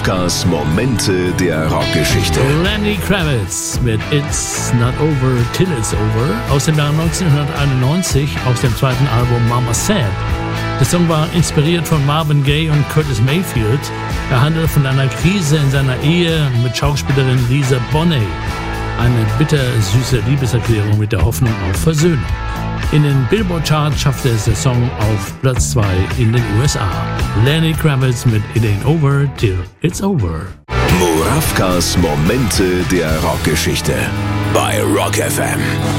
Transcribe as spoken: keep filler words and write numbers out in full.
Murawkas Momente der Rockgeschichte. Lenny Kravitz mit It's Not Over Till It's Over aus dem Jahr neunzehnhunderteinundneunzig aus dem zweiten Album Mama Said. Der Song war inspiriert von Marvin Gaye und Curtis Mayfield. Er handelt von einer Krise in seiner Ehe mit Schauspielerin Lisa Bonet. Eine bittersüße Liebeserklärung mit der Hoffnung auf Versöhnung. In den Billboard-Charts schaffte es der Song auf Platz zwei in den U S A. Lenny Kravitz mit It Ain't Over Till It's Over. Murawkas Momente der Rockgeschichte bei Rock F M.